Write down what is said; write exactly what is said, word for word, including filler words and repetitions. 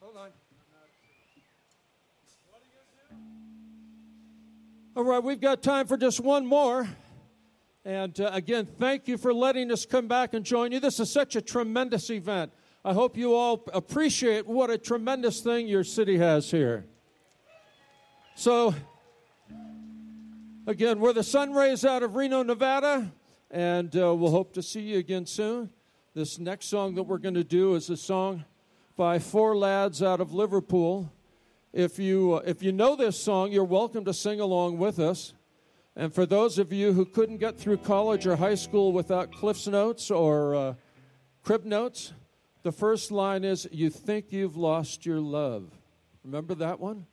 Hold on. All right, we've got time for just one more. And uh, again, thank you for letting us come back and join you. This is such a tremendous event. I hope you all appreciate what a tremendous thing your city has here. So, again, we're the Sunrays out of Reno, Nevada, and uh, we'll hope to see you again soon. This next song that we're going to do is a song by four lads out of Liverpool. If you, uh, if you know this song, you're welcome to sing along with us. And for those of you who couldn't get through college or high school without Cliff's Notes or uh, Crib Notes, the first line is, "You think you've lost your love." Remember that one?